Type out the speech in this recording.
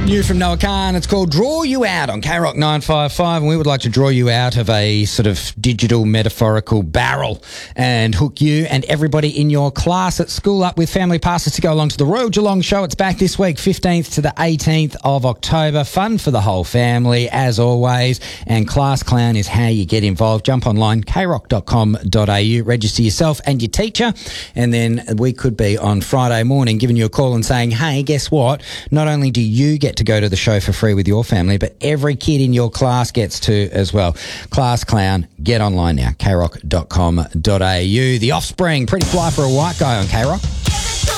New from Noah Khan. It's called Draw You Out on K-Rock 955, and we would like to draw you out of a sort of digital metaphorical barrel and hook you and everybody in your class at school up with family passes to go along to the Royal Geelong Show. It's back this week, 15th to the 18th of October. Fun for the whole family, as always, and Class Clown is how you get involved. Jump online, krock.com.au, register yourself and your teacher, and then we could be on Friday morning giving you a call and saying, hey, guess what? Not only do you get to go to the show for free with your family, but every kid in your class gets to as well. Class Clown, get online now, krock.com.au. The Offspring, pretty fly for a white guy on K-Rock.